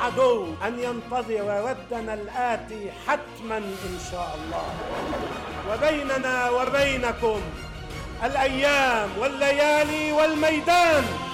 العدو أن ينتظر ردنا الآتي حتما إن شاء الله. وبيننا وبينكم الأيام والليالي والميدان.